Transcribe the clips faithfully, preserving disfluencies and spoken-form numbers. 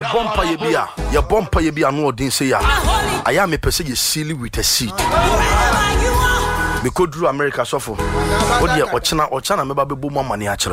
bompa ye bia, ye bompa ye bia no odin say ya. I am a person you silly with a seed. Me could do America suffer. Oh dear, Ochana, Ochana, me baby boom money actually.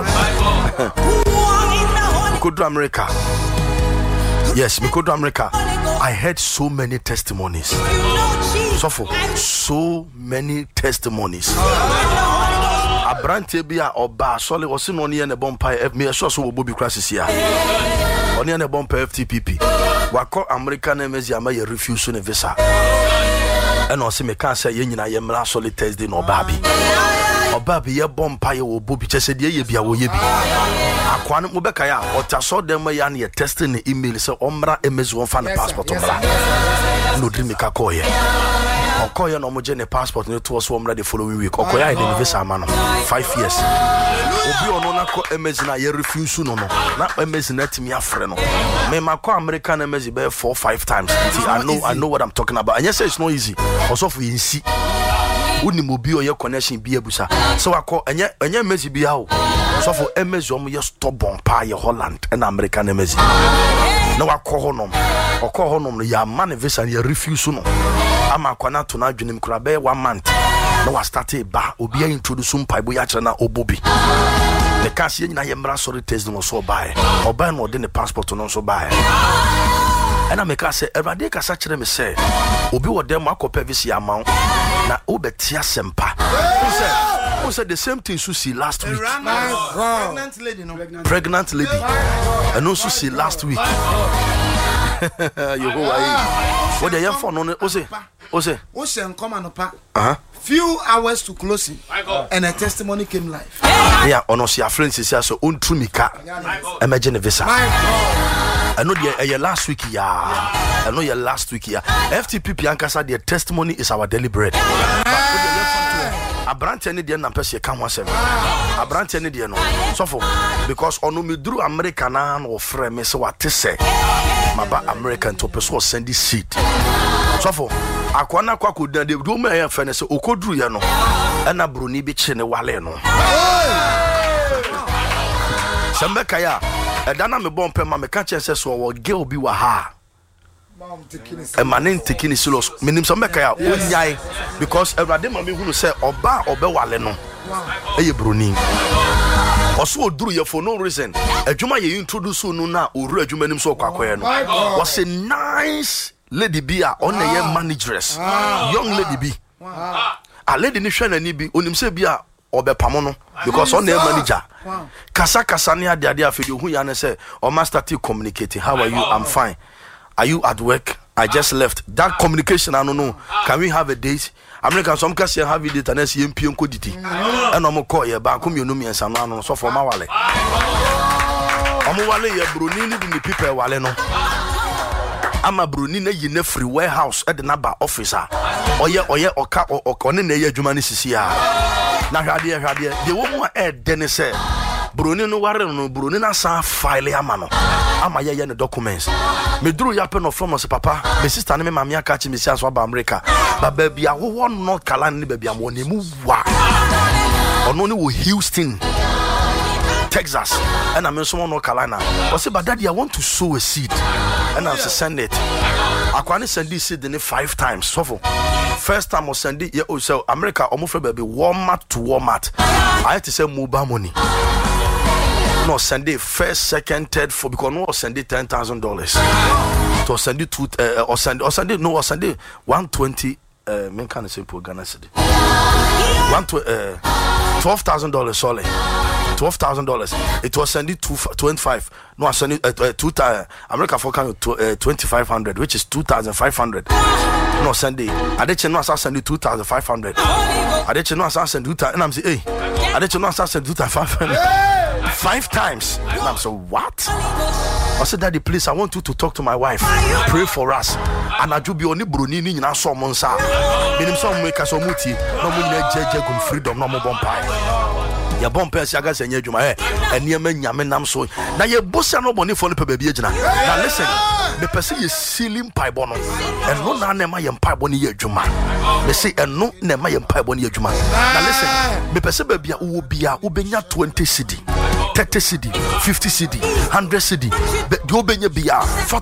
Me could do America. Yes, me could do America. I heard so many testimonies. Suffer, so many testimonies. Abrante bia oba sole wose no ne bompa me sure so Bobby crisis here. Oni ne bompa F T P P. Wako America na mezi ama ye refuse ne visa. And also me can say ye nyina ye mra sole Thursday no baby. Obabi ye bompa ye wo Bobby che se de ye bia wo ye bi. Akwa no mobeka ya otaso dem ya na ye testing ne email say omra emezi won fa ne passport omra. No dream ka call ye. Okoye no mo je ne passport ne to so omra the following week. Okoye ide ne visa ma no five years. Obi ono na ko emezi na ye refuse no no. Na emezi na timi afre no. Me makọ American emezi be four five times. I know I know what I'm talking about. And yes it's not easy. Also for yinsi. Uni mo bi oye connection bi abusa. So akọ enye enye emezi bi ha o. So for emezi omo ye stubborn pa ye Holland and American emezi. Na wakọ honom. Okọ honom no ya man visa ye refuse no. Ama kwana to na dwenem kura be one month. Na wa start ba obi a introduce mpaibo ya kire na obobi. The cash ye nyina ye mra sorry test no so buy. Oba no de ne passport no so buy. And I make us say everyday ka sa kire me say obi wo dem akopa visa amount na obetia sempa. Who said who said the same thing Susie last week. Pregnant lady no. Pregnant lady. And also see last week. You go away. What the young phone on it? Ose, Ose, Ose, and come on, pa. Uh huh. Few hours to closing, and a testimony came live. Yeah, on us, your friends is so untrumika. Imagine a visa. I know the last week, yeah. I know your last week, yeah. F T P P Ankasa, their testimony is our deliberate. A branch any day na person come once. A branch any day no. So for because on me drew American or frame me so what to say. My American to person send this seed. So for akwana kwa kuda de do me ya fene se okodru ye no. Na broni bi che ne wale no. Sembeka ya edana me bompe ma me ka che se so wo girl bi wa ha. A man in taking his loss, meaning some Mecca, because every mammy who say, Oba or Bewaleno, a Bruni. Also, drew you for no reason. A Juma you introduce Nuna or Regimenim so Quaquan was a nice lady be on a young manageress, young lady be a lady Nishan and Nibi, Unimsebia or Bepamono, because on their manager. Kasa Kasania, the idea for you who Yana say, or master to communicating. How are you? I'm fine. Are you at work? I just left. That communication, I don't know. Can we have a date? American some can say have a date and S M P code it. And I'm call you back. Come you know me and some no so for my wallet. I'm wale ya Bruni ni the people wale no. I'm a Bruni na yine free warehouse at the number officer. Oye oye oka okone na ye adwuma ni sisi ya. Na hwade hwade. The woman e den say Bruni no ware no Bruni na san file ama no. Ama ye ye ne documents. Me drew ya pen of from us papa. My sister and me mamia catch me see about America. But baby, I want North Carolina baby. I'm one move wa. Or only wo Houston, Texas, and I'm in some North Carolina. But say, but daddy, I want to sow a seed, and I'll send it. I can send this seed in it five times. So for first time I send it, yeah, oh, so America, almost baby, Walmart to Walmart. I had to say mobile money. No send it first, second, third, fourth because no send it ten thousand dollars. To send it two, uh, or send or send it no or send it one twenty. Uh, men can't say poor Ghana city. One tw uh, twelve thousand dollars solely. Twelve thousand dollars. It was send it two twenty five. No, I send it uh, uh, two uh, America for kind of uh, twenty five hundred, which is two thousand five hundred. No send it. I didn't know I send it two thousand five hundred. I didn't know I send two thousand. And I'm saying, hey, I didn't know I send two thousand five hundred. Five times. And I'm so what? I said, Daddy, please, I want you to talk to my wife. Pray for us. And I do be only Bruni in our summons. Meaning some make us a muti. No more freedom, no more bumpire. Ya bompe siaga senye juma eh eniema nyame nam so na ye bosia no boni fo no baby agina na listen me pese ye ceiling pipe no eno na na ma ye pipe boni ye adwuma me say eno na ma ye pipe boni ye adwuma na listen me pese baby a wo bia wo benya twenty cedi thirty cedi fifty cedi one hundred cedi de wo benya bia